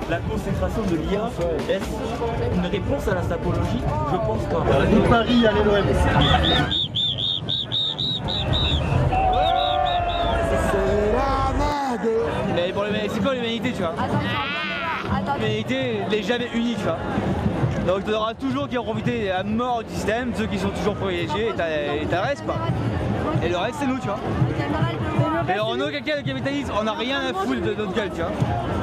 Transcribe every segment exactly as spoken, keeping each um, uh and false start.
la consécration de l'I A, est-ce une réponse à la sapologie? Je pense pas. Allez Paris, allez l'O M. Mais pour c'est quoi l'humanité, tu vois? L'humanité n'est jamais unie, tu vois. Donc tu auras toujours qui ont profité à mort du système, ceux qui sont toujours privilégiés, et t'as le reste quoi. Et le reste c'est nous, tu vois. Et en aucun cas le capitalisme, on n'a rien à foutre de notre gueule, tu vois.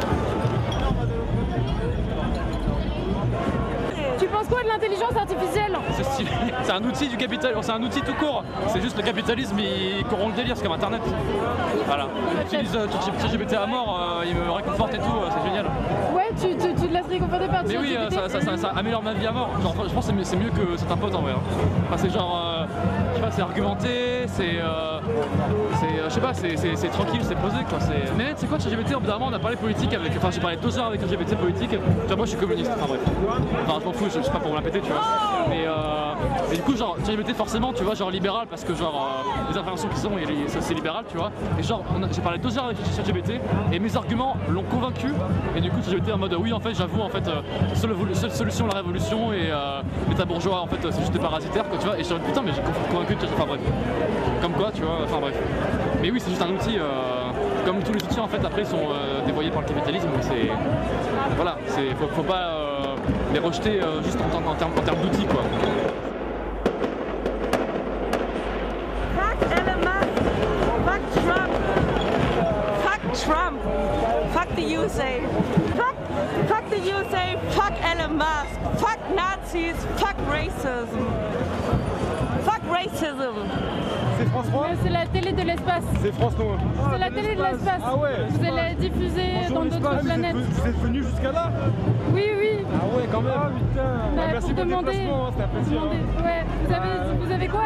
Tu penses quoi de l'intelligence artificielle? C'est stylé, c'est un outil du capital, c'est un outil tout court. C'est juste le capitalisme, il corrompt le délire, c'est comme internet. Voilà. J'utilise euh, ChatGPT à mort, euh, il me réconforte et tout, euh, c'est génial. Ouais, tu, tu, tu te laisses réconforter par Mais oui, euh, ça, ça, ça, ça améliore ma vie à mort. Genre, je pense que c'est mieux, mieux que certains potes en vrai. Hein. Enfin, c'est genre, euh, je sais pas, c'est argumenté, c'est, euh, c'est, euh, je sais pas, c'est tranquille, c'est posé quoi. Mais tu sais quoi, ChatGPT, au bout d'un moment, on a parlé politique avec, enfin, j'ai parlé deux heures avec ChatGPT politique. Tu vois, moi, je suis communiste. Enfin bref. Enfin, je m'en fous, je sais pas pour me la péter, tu vois. Mais, euh, mais du coup, genre, ChatGPT forcément, tu vois, genre libéral parce que genre euh, les informations qui sont, c'est libéral, tu vois. Et genre, j'ai parlé deux heures avec ChatGPT et mes arguments l'ont convaincu. Et du coup, ChatGPT en mode oui, en fait, j'avoue, en fait, euh, seule, seule solution la révolution et euh, l'état bourgeois, en fait, c'est juste des parasitaires, quoi, tu vois. Et je suis putain, mais j'ai convaincu de ChatGPT. Enfin bref, comme quoi, tu vois. Enfin bref. Mais oui, c'est juste un outil. Euh, comme tous les outils, en fait, après, ils sont euh, dévoyés par le capitalisme. C'est voilà, c'est faut, faut pas euh, les rejeter euh, juste en, en, en termes terme d'outils, quoi. Fuck Elon Musk, fuck Trump, fuck Trump, fuck the U S A, fuck, fuck the U S A, fuck Elon Musk, fuck Nazis, fuck racism, fuck racism. C'est France trois? C'est la télé de l'espace. C'est France trois. C'est la télé de l'espace. Ah ouais. Vous allez la diffuser dans d'autres planètes. Vous êtes venu jusqu'à là? Oui, oui. Ah ouais, quand même. Ah putain. Bah, Merci pour pour le demander. déplacement, c'était un plaisir. Demander. Ouais. Vous avez, vous avez quoi?